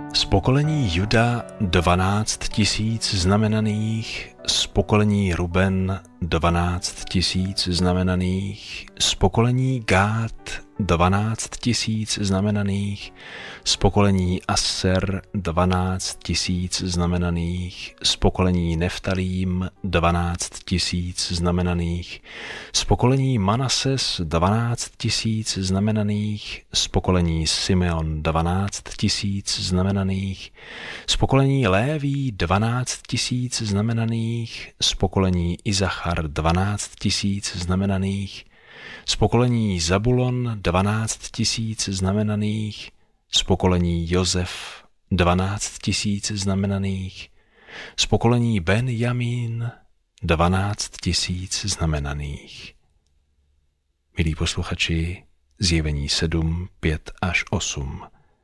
Z pokolení Juda 12 000 znamenaných, z pokolení Ruben 12 000 znamenaných, z pokolení Gád 12 000 znamenaných, z pokolení Aser 12 000 znamenaných, z pokolení Neftalím 12 000 znamenaných, z pokolení Manases 12 000 znamenaných, z pokolení Simeon 12 000 znamenaných, z pokolení Léví 12 000 znamenaných, z pokolení Izachar 12 000 znamenaných, z pokolení Zabulon 12 000 znamenaných, z pokolení Josef 12 000 znamenaných, z pokolení Benjamín 12 000 znamenaných. Milí posluchači, Zjevení 7, 5 až 8.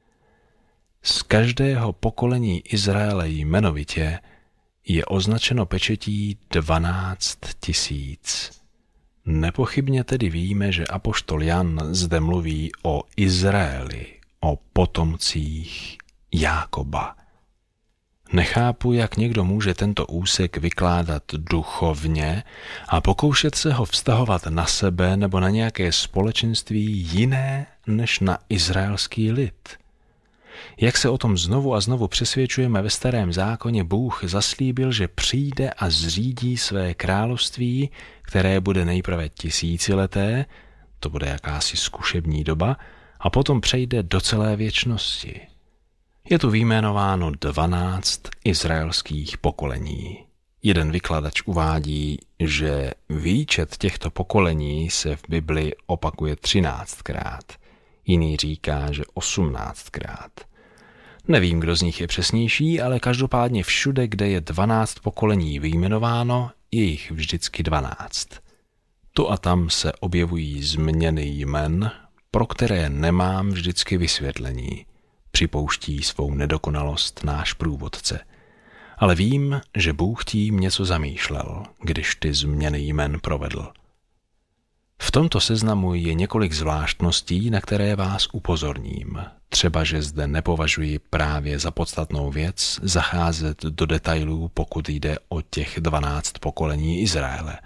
Z každého pokolení Izraele jmenovitě je označeno pečetí 12 000. Nepochybně tedy víme, že apoštol Jan zde mluví o Izraeli, o potomcích Jákoba. Nechápu, jak někdo může tento úsek vykládat duchovně a pokoušet se ho vztahovat na sebe nebo na nějaké společenství jiné než na izraelský lid. Jak se o tom znovu a znovu přesvědčujeme ve Starém zákoně, Bůh zaslíbil, že přijde a zřídí své království, které bude nejprve tisícileté, to bude jakási zkušební doba, a potom přejde do celé věčnosti. Je tu vyjmenováno 12 izraelských pokolení. Jeden vykladač uvádí, že výčet těchto pokolení se v Bibli opakuje 13krát. Jiný říká, že 18krát. Nevím, kdo z nich je přesnější, ale každopádně všude, kde je 12 pokolení vyjmenováno, je jich vždycky 12. Tu a tam se objevují změny jmen, pro které nemám vždycky vysvětlení. Připouští svou nedokonalost náš průvodce. Ale vím, že Bůh tím něco zamýšlel, když ty změny jmen provedl. V tomto seznamu je několik zvláštností, na které vás upozorním. Třeba, že zde nepovažuji právě za podstatnou věc zacházet do detailů, pokud jde o těch 12 pokolení Izraele.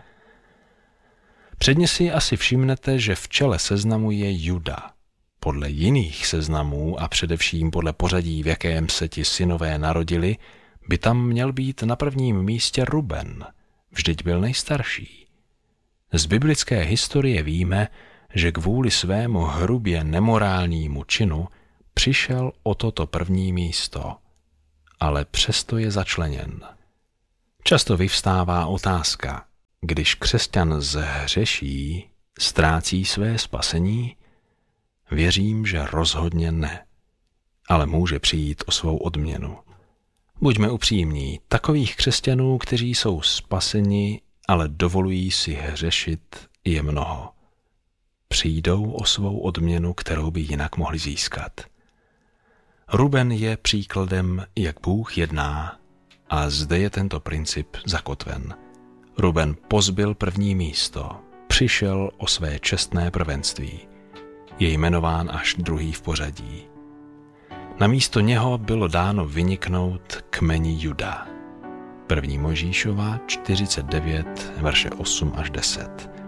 Předně si asi všimnete, že v čele seznamu je Juda. Podle jiných seznamů a především podle pořadí, v jakém se ti synové narodili, by tam měl být na prvním místě Ruben. Vždyť byl nejstarší. Z biblické historie víme, že kvůli svému hrubě nemorálnímu činu přišel o toto první místo, ale přesto je začleněn. Často vyvstává otázka, když křesťan zhřeší, ztrácí své spasení? Věřím, že rozhodně ne, ale může přijít o svou odměnu. Buďme upřímní, takových křesťanů, kteří jsou spaseni, ale dovolují si hřešit, je mnoho. Přijdou o svou odměnu, kterou by jinak mohli získat. Ruben je příkladem, jak Bůh jedná, a zde je tento princip zakotven. Ruben pozbyl první místo, přišel o své čestné prvenství. Je jmenován až druhý v pořadí. Na místo něho bylo dáno vyniknout kmeni Juda. 1. Mojžíšova 49, verše 8 až 10.